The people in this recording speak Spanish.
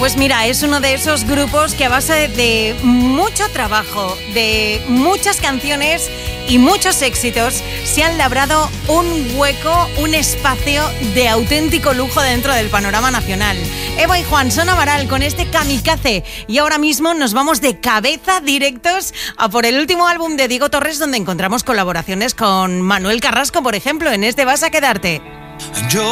Pues mira, es uno de esos grupos que a base de mucho trabajo, de muchas canciones y muchos éxitos, se han labrado un hueco, un espacio de auténtico lujo dentro del panorama nacional. Evo y Juan son Amaral con este Kamikaze. Y ahora mismo nos vamos de cabeza directos a por el último álbum de Diego Torres, donde encontramos colaboraciones con Manuel Carrasco, por ejemplo, en este Vas a quedarte. Yo